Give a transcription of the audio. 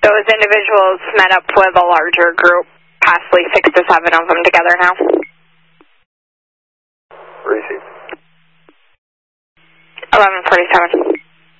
Those individuals met up with a larger group, possibly 6 to 7 of them together now. Received. 1147.